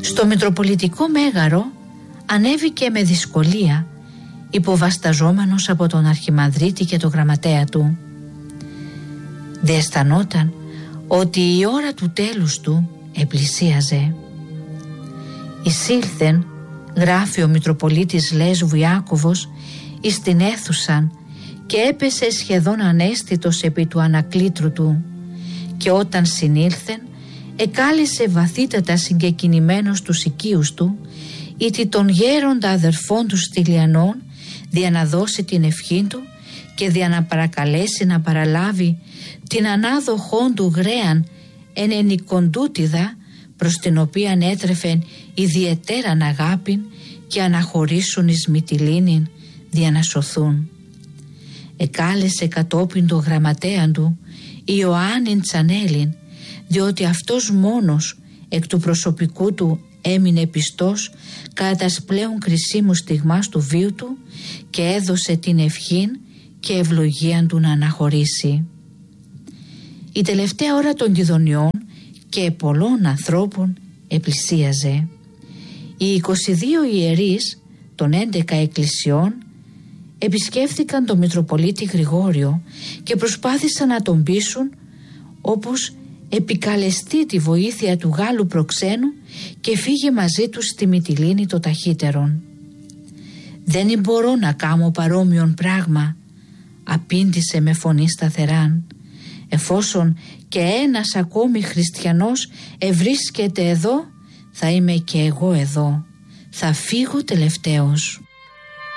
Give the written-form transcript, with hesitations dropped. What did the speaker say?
Στο Μητροπολιτικό Μέγαρο ανέβηκε με δυσκολία, υποβασταζόμενος από τον Αρχιμανδρίτη και τον γραμματέα του. Δε αισθανόταν ότι η ώρα του τέλους του επλησίαζε. «Εισήλθεν», γράφει ο Μητροπολίτης Λέσβου Ιάκωβος, εις την αίθουσαν και έπεσε σχεδόν αναίσθητος επί του ανακλήτρου του, και όταν συνήλθεν εκάλεσε βαθύτατα συγκεκινημένος τους οικείους του, ήτι των γέροντα αδερφών του Στυλιανών, δια να δώσει την ευχή του και δια να παρακαλέσει να παραλάβει την ανάδοχόν του γραίαν εν ενικοντούτιδα, προς την οποίαν έτρεφεν ιδιαιτέραν αγάπην, και αναχωρήσουν εις Μυτιλήνην δια να σωθούν. Εκάλεσε κατόπιν το γραμματέαν του Ιωάννην Τσανέλην, διότι αυτός μόνος εκ του προσωπικού του έμεινε πιστός κατά τας πλέον κρισίμου στιγμάς του βίου του και έδωσε την ευχήν και ευλογίαν του να αναχωρήσει. Η τελευταία ώρα των κηδωνιών και πολλών ανθρώπων επλησίαζε. Οι 22 ιερείς των 11 εκκλησιών επισκέφθηκαν τον Μητροπολίτη Γρηγόριο και προσπάθησαν να τον πείσουν, όπως επικαλεστεί τη βοήθεια του Γάλλου προξένου και φύγε μαζί τους στη Μυτιλήνη το ταχύτερον. «Δεν μπορώ να κάνω παρόμοιον πράγμα», απήντησε με φωνή σταθεράν, «εφόσον και ένας ακόμη χριστιανός ευρίσκεται εδώ, θα είμαι και εγώ εδώ, θα φύγω τελευταίος».